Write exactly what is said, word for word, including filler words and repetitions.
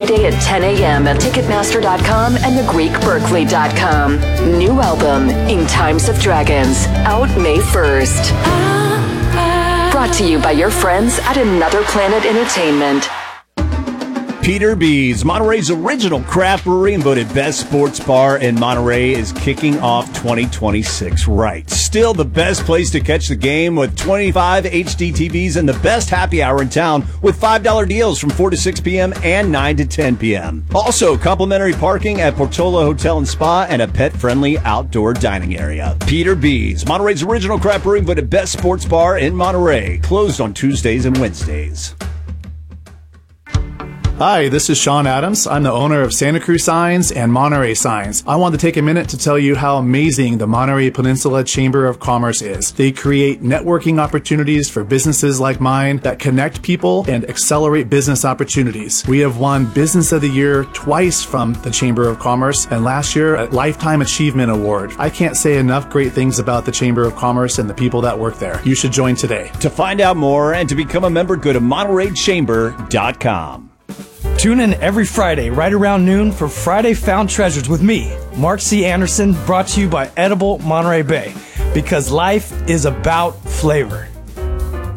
weekday at ten a.m. at Ticketmaster dot com and the Greek Berkeley dot com. New album, In Times of Dragons, out May first. Brought to you by your friends at Another Planet Entertainment. Peter B's, Monterey's original craft brewery and voted best sports bar in Monterey, is kicking off twenty twenty-six right. Still the best place to catch the game with twenty-five H D T Vs and the best happy hour in town with five dollar deals from four to six p.m. and nine to ten p.m. Also, complimentary parking at Portola Hotel and Spa and a pet-friendly outdoor dining area. Peter B's, Monterey's original craft brewery and voted best sports bar in Monterey. Closed on Tuesdays and Wednesdays. Hi, this is Sean Adams. I'm the owner of Santa Cruz Signs and Monterey Signs. I want to take a minute to tell you how amazing the Monterey Peninsula Chamber of Commerce is. They create networking opportunities for businesses like mine that connect people and accelerate business opportunities. We have won Business of the Year twice from the Chamber of Commerce, and last year a Lifetime Achievement Award. I can't say enough great things about the Chamber of Commerce and the people that work there. You should join today. To find out more and to become a member, go to Monterey Chamber dot com. Tune in every Friday right around noon for Friday Found Treasures with me, Mark C. Anderson, brought to you by Edible Monterey Bay, because life is about flavor.